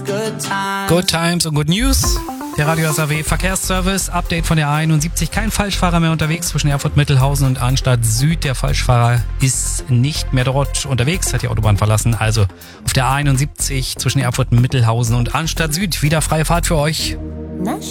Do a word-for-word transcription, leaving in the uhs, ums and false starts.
Good Times und Good News. Der Radio S A W Verkehrsservice, Update von der A einundsiebzig. Kein Falschfahrer mehr unterwegs zwischen Erfurt-Mittelhausen und Arnstadt Süd. Der Falschfahrer ist nicht mehr dort unterwegs, hat die Autobahn verlassen. Also auf der A einundsiebzig zwischen Erfurt-Mittelhausen und Arnstadt Süd wieder freie Fahrt für euch. Na schön.